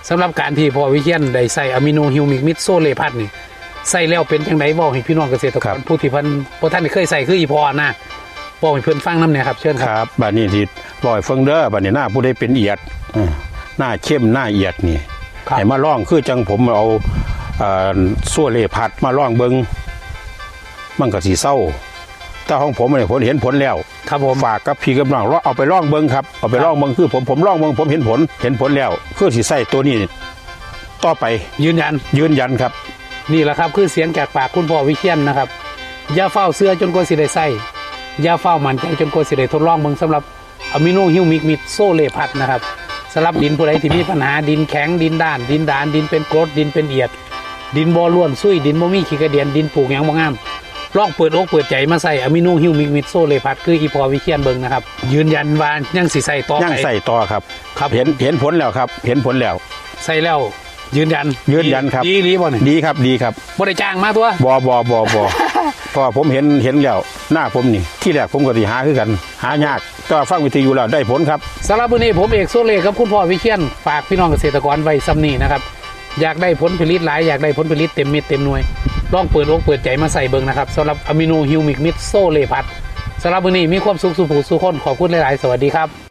สำหรับการที่พ่อวิเชียรได้ใส่อะมิโนฮิวมิกมิดโซเลพัดนี่ใส่แล้วเป็นจังไดบอกให้พี่น้องเกษตรกรผู้ที่เพิ่นบ่ทันได้เคยใส่คืออีพอนะบอกให้เพิ่นฟังนำเนี่ยครับเชิญครับบัดนี้ที่บ่อยเฟิงเด้อบัดนี้หน้าผู้ใดเป็นเอียดหน้าเข้มหน้าเอียดนี่ให้มาลองคือจังผมเอาโซเลพัดมาลองเบิ่งมันก็สิเศร้าแต่ของผมเนี่ยผมเห็นผลแล้วครับผมฝากกับพี่กับน้องเอาไปลองเบิ่งครับเอาไปลองเบิ่งคือผมลองเบิ่งผมเห็นผลแล้วคือสิใส่ตัวนี้ต่อไปยืนยันครับนี่แหละครับคือเสียงจากปากคุณพ่อวิเชียรนะครับอย่าเฝ้าเสื้อจนกว่าสิได้ใส่อย่าเฝ้ามันใจจนกว่าสิได้ทดลองเบิ่งสำหรับอะมิโนฮิวมิกมิดโซเลพัดนะครับสำหรับดินผู้ใดที่มีปัญหาดินแข็งดินด้านดินเป็นกรดดินเป็นเอียดดินบ่ล้วนซุยดินบ่มีขี้กระเดียนดินปลูกหยังบ่งามลองเปิดอกเปิดใจมาใส่อะมิโนฮิวมิกมิดโซเลพัดคืออีพอวิเชียรเบิ่งนะครับยืนยันว่ายังสิใส่ต่อยังใส่ต่อครับเห็นผลแล้วครับเห็นผลแล้วใส่แล้วยืนยันครับดีบ่นี่ดีครับบ่ได้จ้างมาตัวบ่เพราะผมเห็นแล้วหน้าผมนี่ที่แรกผมก็สิหาคือกันหายากก็ฟังวิทยุแล้วได้ผลครับสำหรับวันนี้ผมเอกโซเลกับคุณพ่อวิเชียรฝากพี่น้องเกษตรกรไว้ซ้ำนี้นะครับอยากได้ผลผลิตหลายอยากได้ผลผลิตเต็มเม็ดเต็มหน่วยลองเปิดอกเปิดใจมาใส่เบิ่งนะครับสำหรับอะมิโนฮิวมิกมิดโซเลพัดสำหรับวันนี้มีความสุขสุขสุขคนขอบคุณหลายๆสวัสดีครับ